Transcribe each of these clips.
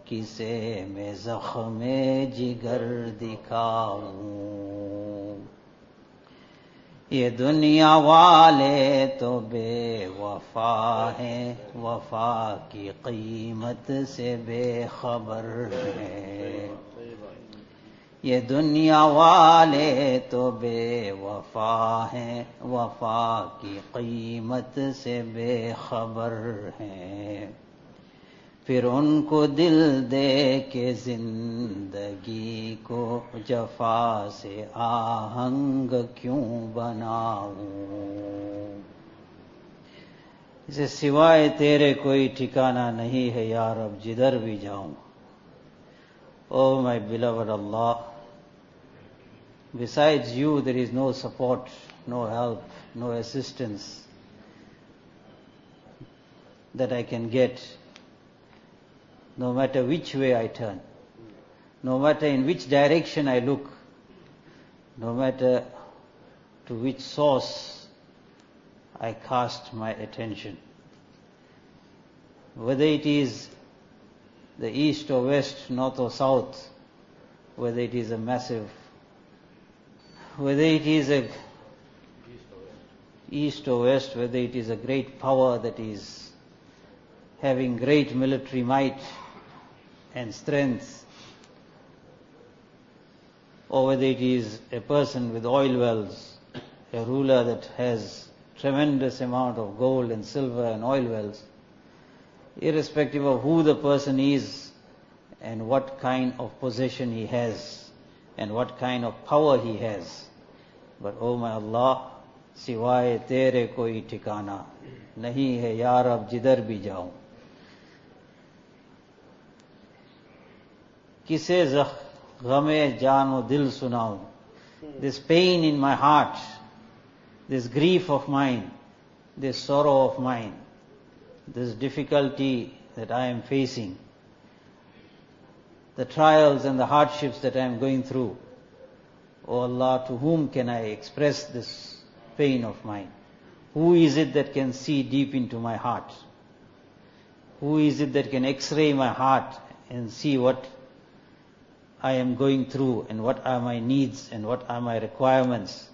किसे मैं ज़ख्म जिगर दिखाऊं। ये दुनिया वाले तो बेवफा हैं, वफा की कीमत से बेखबर हैं। ये दुनिया वाले तो बेवफा हैं, वफा की कीमत से बेखबर हैं। फिर उनको दिल दे के जिंदगी को जफा से आहंग क्यों बनाऊं। इसे सिवाय तेरे कोई ठिकाना नहीं है यार, अब जिधर भी जाऊं। Oh my beloved Allah, besides you there is no support, no help, no assistance that I can get. No matter which way I turn, no matter in which direction I look, no matter to which source I cast my attention, whether it is the east or west, north or south, whether it is a massive, whether it is a east or west, whether it is a great power that is having great military might and strength, or whether it is a person with oil wells, a ruler that has tremendous amount of gold and silver and oil wells, irrespective of who the person is and what kind of possession he has and what kind of power he has. But oh my Allah, सिवाय तेरे कोई ठिकाना नहीं है यार, अब जिधर भी जाऊं। किसे गमे जानो दिल सुनाऊं। This pain in my heart, this grief of mine, this sorrow of mine, this difficulty that I am facing, the trials and the hardships that I am going through, O Allah, to whom can I express this pain of mine? Who is it that can see deep into my heart? Who is it that can x-ray my heart and see what I am going through and what are my needs and what are my requirements?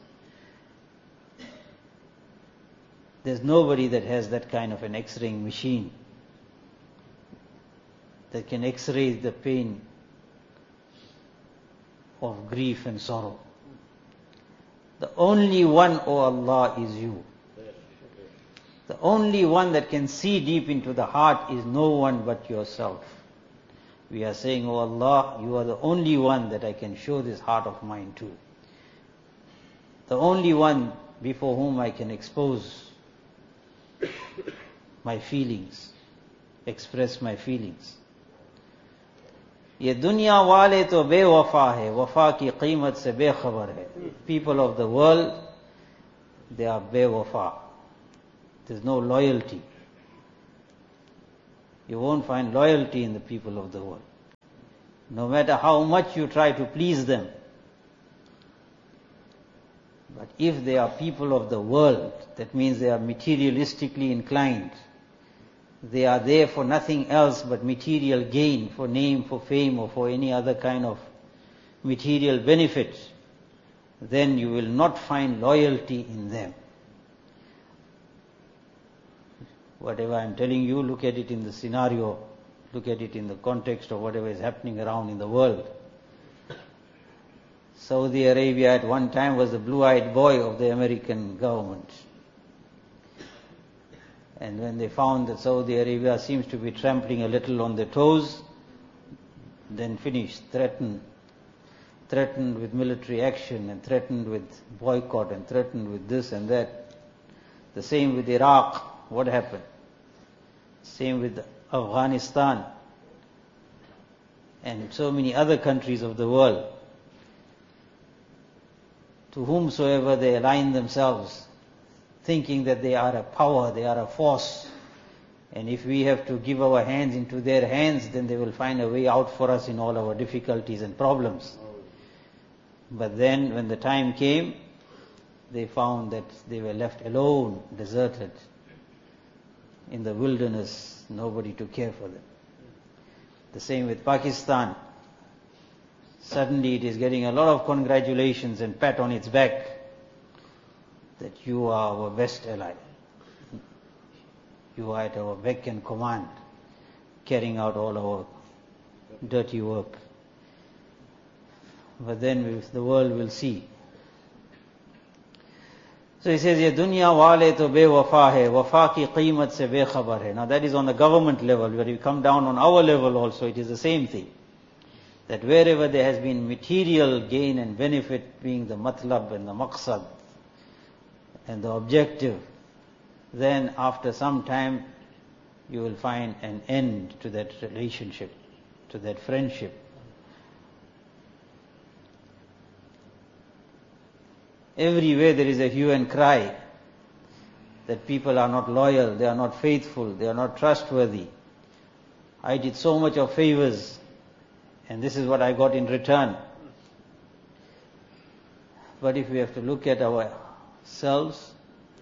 There's nobody that has that kind of an x-raying machine that can x-ray the pain of grief and sorrow. The only one, O Allah, is you. The only one that can see deep into the heart is no one but yourself. We are saying, O Allah, you are the only one that I can show this heart of mine to. The only one before whom I can expose my feelings, express my feelings. ये दुनिया वाले तो बेवफा है, वफा की कीमत से बेखबर है. People of the world, they are bewafa. There's no loyalty. You won't find loyalty in the people of the world. No matter how much you try to please them. But if they are people of the world, that means they are materialistically inclined. They are there for nothing else but material gain, for name, for fame, or for any other kind of material benefit. Then you will not find loyalty in them. Whatever I am telling you, look at it in the scenario, look at it in the context of whatever is happening around in the world. Saudi Arabia at one time was the blue-eyed boy of the American government. And when they found that Saudi Arabia seems to be trampling a little on their toes, then finished, threatened with military action and threatened with boycott and threatened with this and that. The same with Iraq, what happened? Same with Afghanistan and so many other countries of the world. To whomsoever they align themselves, thinking that they are a power, they are a force, and if we have to give our hands into their hands, then they will find a way out for us in all our difficulties and problems. But then when the time came, they found that they were left alone, deserted, in the wilderness, nobody to care for them. The same with Pakistan. Suddenly it is getting a lot of congratulations and pat on its back that you are our best ally. You are at our beck and command, carrying out all our dirty work. But then the world will see. So he says, ye dunya wale to bewafa hai, wafa ki qeemat se bekhabar hai. Now that is on the government level. When you come down on our level also, it is the same thing. That wherever there has been material gain and benefit being the matlab and the maqsad and the objective, then after some time you will find an end to that relationship, to that friendship. Everywhere there is a hue and cry that people are not loyal, they are not faithful, they are not trustworthy. I did so much of favors and this is what I got in return. But if we have to look at ourselves,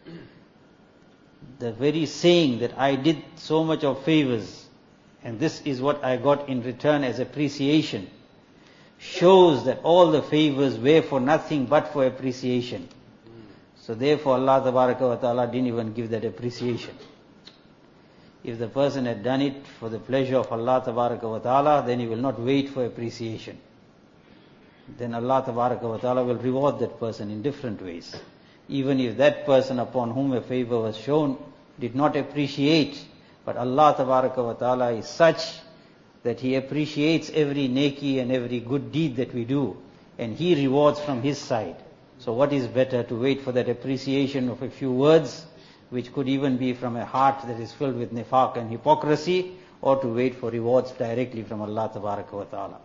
the very saying that I did so much of favors and this is what I got in return as appreciation shows that all the favors were for nothing but for appreciation. So therefore Allah Tabaraka wa Ta'ala didn't even give that appreciation. If the person had done it for the pleasure of Allah Tabaraka wa Ta'ala, then he will not wait for appreciation. Then Allah Tabaraka wa Ta'ala will reward that person in different ways. Even if that person upon whom a favor was shown did not appreciate, but Allah Tabaraka wa Ta'ala is such that He appreciates every neki and every good deed that we do, and He rewards from His side. So what is better to wait for that appreciation of a few words, which could even be from a heart that is filled with nifaq and hypocrisy, or to wait for rewards directly from Allah Tabaraka wa Ta'ala.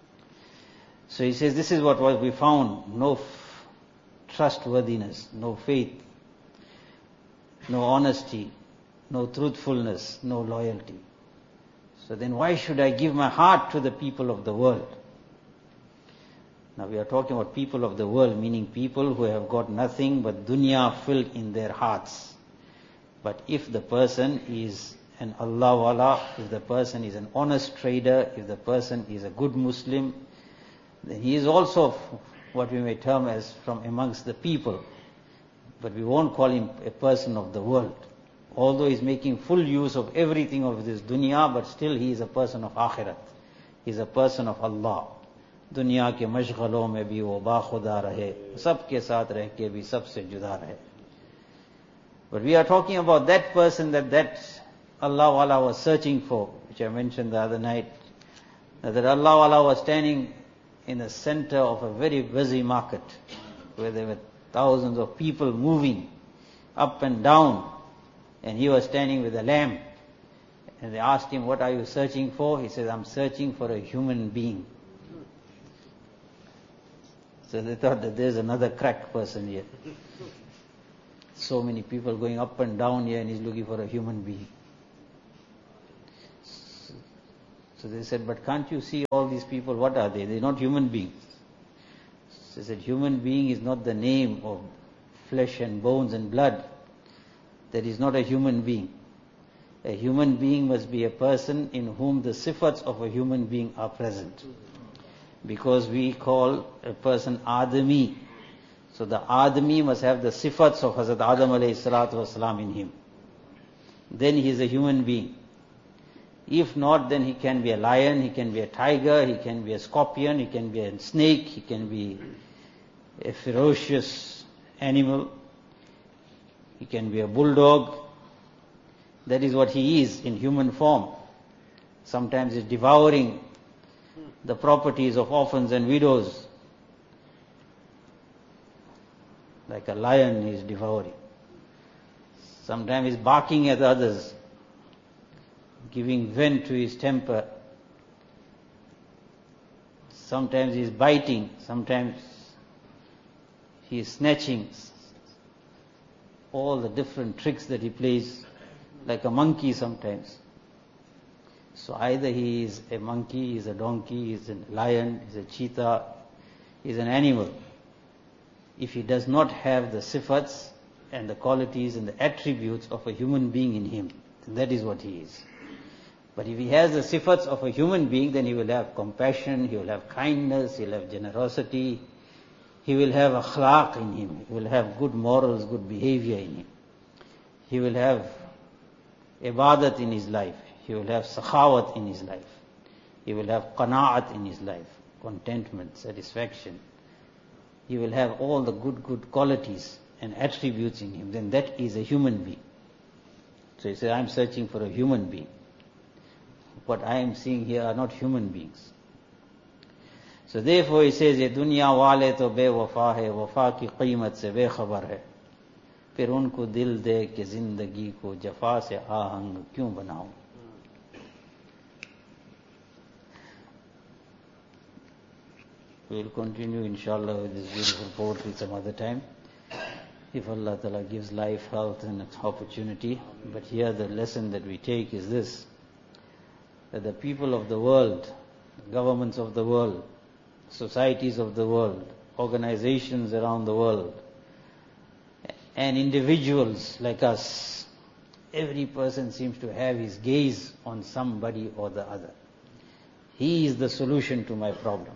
So he says, this is what we found, no trustworthiness, no faith, no honesty, no truthfulness, no loyalty. So then why should I give my heart to the people of the world? Now we are talking about people of the world, meaning people who have got nothing but dunya filled in their hearts. But if the person is an Allah wala, if the person is an honest trader, if the person is a good Muslim, then he is also what we may term as from amongst the people. But we won't call him a person of the world. Although he is making full use of everything of this dunya, but still he is a person of akhirat. He is a person of Allah. Dunya ke mashghalon mein bhi wo bakhuda rahe, sabke saath reh ke bhi sabse juda rahe. But we are talking about that person that Allah wala was searching for, which I mentioned the other night. That Allah wala was standing in the center of a very busy market, where there were thousands of people moving up and down. And he was standing with a lamp. And they asked him, what are you searching for? He says, I'm searching for a human being. So they thought that there's another crack person here. So many people going up and down here and he's looking for a human being. So they said, but can't you see all these people? What are they? They're not human beings. So they said, human being is not the name of flesh and bones and blood. That is not a human being. A human being must be a person in whom the sifats of a human being are present. Because we call a person Adami. So the Adami must have the sifats of Hazrat Adam alayhi salatu wasalam in him. Then he is a human being. If not, then he can be a lion, he can be a tiger, he can be a scorpion, he can be a snake, he can be a ferocious animal. He can be a bulldog. That is what he is in human form. Sometimes he's devouring the properties of orphans and widows. Like a lion he is devouring. Sometimes he's barking at others, giving vent to his temper. Sometimes he's biting, sometimes he is snatching. All the different tricks that he plays, like a monkey sometimes. So either he is a monkey, he is a donkey, he is a lion, he is a cheetah, he is an animal. If he does not have the sifats and the qualities and the attributes of a human being in him, then that is what he is. But if he has the sifats of a human being, then he will have compassion, he will have kindness, he will have generosity, he will have akhlaq in him, he will have good morals, good behavior in him. He will have ibadat in his life, he will have sakhawat in his life, he will have qana'at in his life, contentment, satisfaction. He will have all the good qualities and attributes in him. Then that is a human being. So he says, I am searching for a human being. What I am seeing here are not human beings. So therefore he says, ये दुनिया वाले तो बेवफा है, वफा की कीमत से बेखबर है, फिर उनको दिल दे के जिंदगी को जफा से आहंग क्यों बनाऊं. We will continue inshallah with this beautiful poetry some other time, if Allah Ta'ala gives life, health and opportunity. But here the lesson that we take is this, that the people of the world, governments of the world, societies of the world, organizations around the world, and individuals like us, every person seems to have his gaze on somebody or the other. He is the solution to my problem.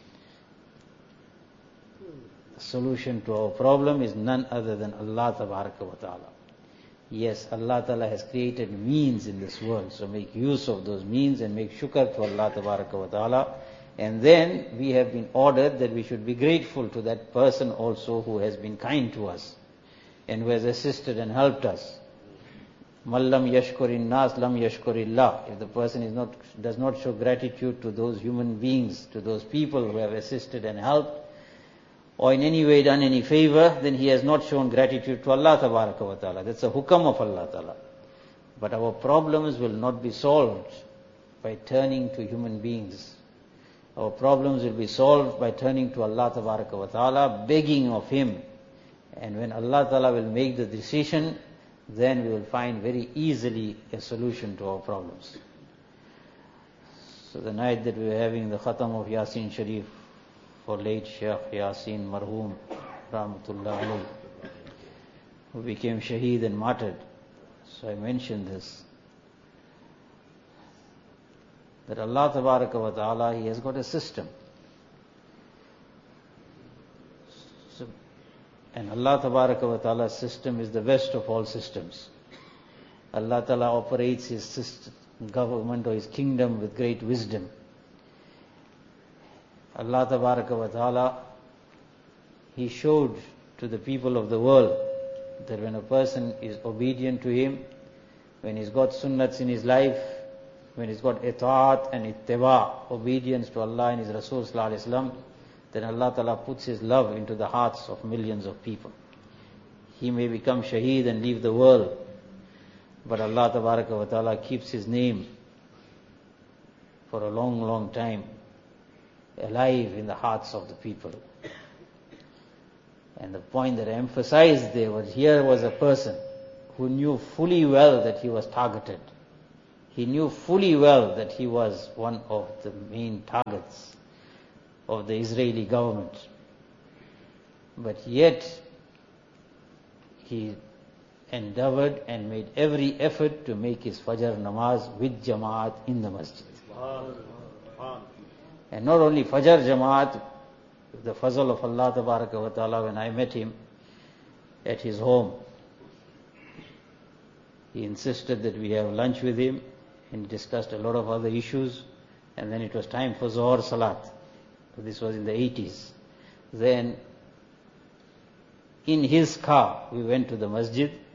The solution to our problem is none other than Allah Tabaraka wa Ta'ala. Yes, Allah Ta'ala has created means in this world, so make use of those means and make shukr to Allah Tabaraka wa Ta'ala. And then we have been ordered that we should be grateful to that person also who has been kind to us and who has assisted and helped us. Mallam yashkurin nas lam yashkurillah. If the person does not show gratitude to those human beings, to those people who have assisted and helped, or in any way done any favor, then he has not shown gratitude to Allah Tabaraka wa Ta'ala. That's a hukam of Allah Ta'ala. But our problems will not be solved by turning to human beings. Our problems will be solved by turning to Allah Tabaraka wa Ta'ala, begging of Him. And when Allah Ta'ala will make the decision, then we will find very easily a solution to our problems. So the night that we were having the Khatam of Yasin Sharif for late Shaykh Yasin Marhoom Rahmatullah Alayhi, who became shaheed and martyred. So I mentioned this, that Allah Tabaraka wa Ta'ala, He has got a system. And Allah Tabaraka wa Ta'ala's system is the best of all systems. Allah Ta'ala operates His system, government or His kingdom with great wisdom. Allah Tabaraka wa Ta'ala, He showed to the people of the world that when a person is obedient to Him, when he's got sunnats in his life, when he's got itaat and ittiba, obedience to Allah and His Rasul Sallallahu Alaihi Wasallam, then Allah Ta'ala puts His love into the hearts of millions of people. He may become shaheed and leave the world, but Allah Tabaraka wa Ta'ala keeps His name for a long, long time alive in the hearts of the people. And the point that I emphasized there was, here was a person who knew fully well that he was targeted. He knew fully well that he was one of the main targets of the Israeli government. But yet, he endeavored and made every effort to make his Fajr namaz with Jamaat in the masjid. And not only Fajr Jamaat, the fazl of Allah Tabaraka wa Ta'ala, when I met him at his home, he insisted that we have lunch with him and discussed a lot of other issues, and then it was time for Zohar Salat. This was in the 80s. Then in his car we went to the masjid